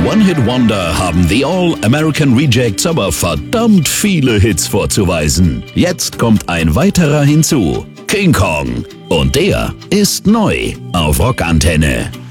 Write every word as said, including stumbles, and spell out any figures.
One-Hit-Wonder haben The All-American Rejects aber verdammt viele Hits vorzuweisen. Jetzt kommt ein weiterer hinzu. King Kong. Und der ist neu auf Rockantenne.